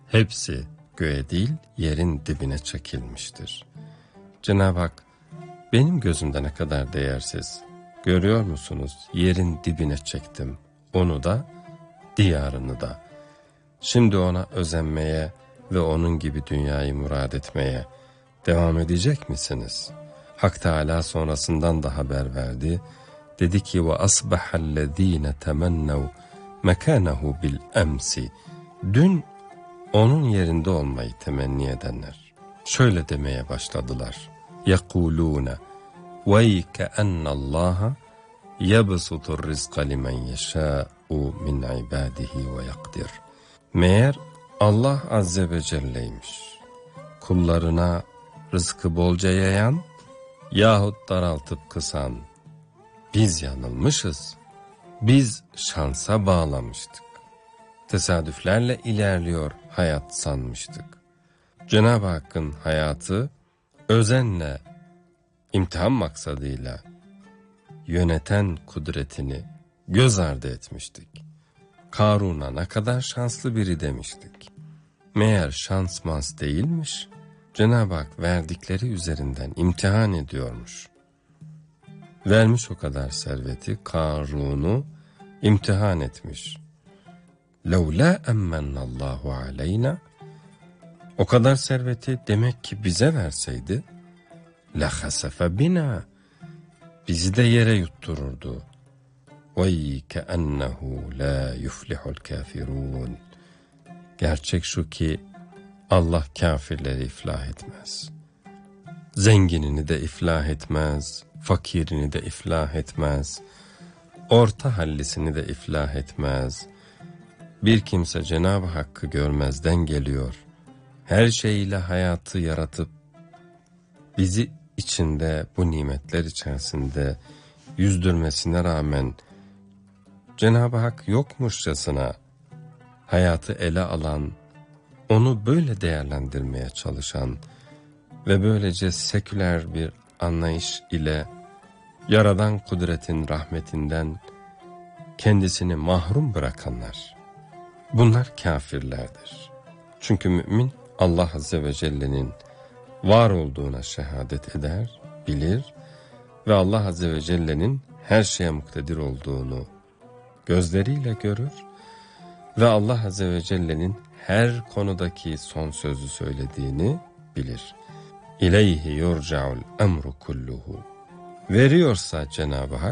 Hepsi göğe değil yerin dibine çekilmiştir. Cenab-ı Hak benim gözümde ne kadar değersiz. Görüyor musunuz? Yerin dibine çektim. Onu da, diyarını da. Şimdi ona özenmeye ve onun gibi dünyayı murad etmeye devam edecek misiniz? Hak Teâlâ sonrasından da haber verdi. Dedi ki وَأَصْبَحَ الَّذ۪ينَ تَمَنَّوْا مَكَانَهُ بِالْأَمْسِ. Dün onun yerinde olmayı temenni edenler şöyle demeye başladılar. يَقُولُونَ وَيْكَأَنَّ اللّٰهَ يَبْسُطُ الرِّزْقَ لِمَنْ يَشَاءُ مِنْ عِبَادِهِ وَيَقْدِرُ. Meğer Allah Azze ve Celle'ymiş. Kullarına rızkı bolca yayan yahut daraltıp kısan. Biz yanılmışız. Biz şansa bağlamıştık. Tesadüflerle ilerliyor hayat sanmıştık. Cenab-ı Hakk'ın hayatı özenle, imtihan maksadıyla yöneten kudretini göz ardı etmiştik. Karun'a ne kadar şanslı biri demiştik. Meğer şans mans değilmiş, Cenab-ı Hak verdikleri üzerinden imtihan ediyormuş. Vermiş o kadar serveti, Karun'u imtihan etmiş. لَوْلَا اَمَّنَّ اللّٰهُ عَلَيْنَا. O kadar serveti demek ki bize verseydi, لَخَسَفَ بِنَا. Bizi de yere yuttururdu. وَيْكَأَنَّهُ لَا يُفْلِحُ الْكَافِرُونَ. Gerçek şu ki Allah kafirleri iflah etmez. Zenginini de iflah etmez, fakirini de iflah etmez, orta hallisini de iflah etmez. Bir kimse Cenab-ı Hakk'ı görmezden geliyor. Her şeyiyle hayatı yaratıp bizi içinde bu nimetler içerisinde yüzdürmesine rağmen Cenab-ı Hak yokmuşçasına hayatı ele alan, onu böyle değerlendirmeye çalışan ve böylece seküler bir anlayış ile Yaradan kudretin rahmetinden kendisini mahrum bırakanlar, bunlar kafirlerdir. Çünkü mümin Allah Azze ve Celle'nin var olduğuna şehadet eder, bilir ve Allah Azze ve Celle'nin her şeye muktedir olduğunu gözleriyle görür ve Allah Azze ve Celle'nin her konudaki son sözü söylediğini bilir. İleyhi yurca'ul emru kulluhu. Veriyorsa Cenab-ı Hak,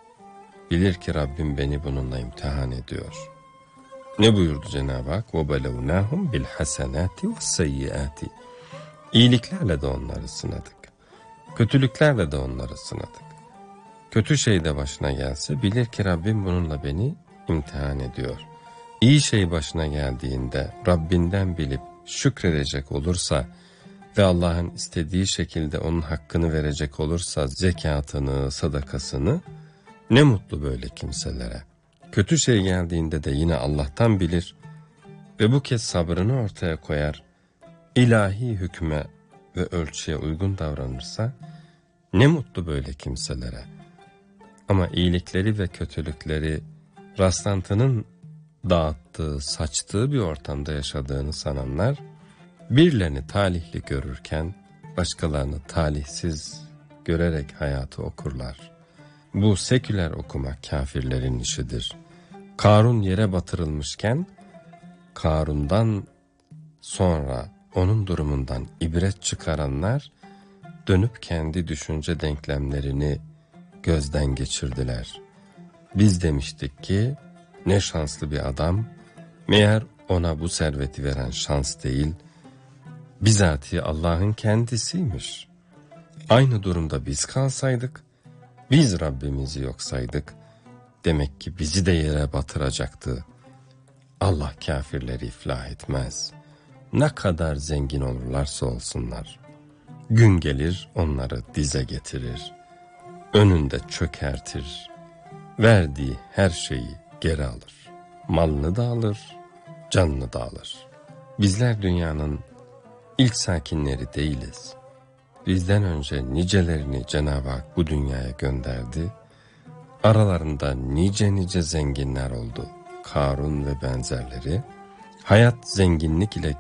bilir ki Rabbim beni bununla imtihan ediyor. Ne buyurdu Cenab-ı Hak? وَبَلَوْنَاهُمْ بِالْحَسَنَاتِ وَالسَّيِّئَاتِ. İyiliklerle de onları sınadık. Kötülüklerle de onları sınadık. Kötü şey de başına gelse bilir ki Rabbim bununla beni imtihan ediyor. İyi şey başına geldiğinde Rabbinden bilip şükredecek olursa ve Allah'ın istediği şekilde onun hakkını verecek olursa zekatını, sadakasını, ne mutlu böyle kimselere. Kötü şey geldiğinde de yine Allah'tan bilir ve bu kez sabrını ortaya koyar, ilahi hükme ve ölçüye uygun davranırsa ne mutlu böyle kimselere. Ama iyilikleri ve kötülükleri rastlantının dağıttığı, saçtığı bir ortamda yaşadığını sananlar, birilerini talihli görürken başkalarını talihsiz görerek hayatı okurlar. Bu seküler okumak kafirlerin işidir. Karun yere batırılmışken, Karun'dan sonra onun durumundan ibret çıkaranlar, dönüp kendi düşünce denklemlerini gözden geçirdiler. Biz demiştik ki, ne şanslı bir adam, meğer ona bu serveti veren şans değil, bizatihi Allah'ın kendisiymiş. Aynı durumda biz kalsaydık, biz Rabbimizi yok saydık, demek ki bizi de yere batıracaktı. Allah kafirleri iflah etmez. Ne kadar zengin olurlarsa olsunlar. Gün gelir onları dize getirir. Önünde çökertir. Verdiği her şeyi geri alır. Malını da alır, canını da alır. Bizler dünyanın ilk sakinleri değiliz. Bizden önce nicelerini Cenab-ı Hak bu dünyaya gönderdi. Aralarında nice zenginler oldu. Karun ve benzerleri. Hayat zenginlik ile